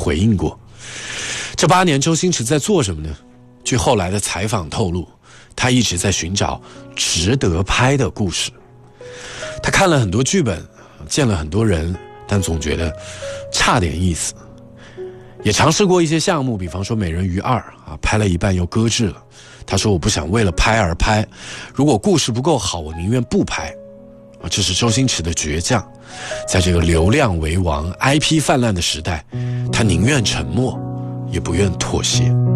回应过。这8年周星驰在做什么呢？据后来的采访透露，他一直在寻找值得拍的故事。他看了很多剧本，见了很多人，但总觉得差点意思。也尝试过一些项目，比方说《美人鱼2》拍了一半又搁置了。他说我不想为了拍而拍，如果故事不够好，我宁愿不拍。这是周星驰的倔强。在这个流量为王 IP 泛滥的时代，他宁愿沉默也不愿妥协。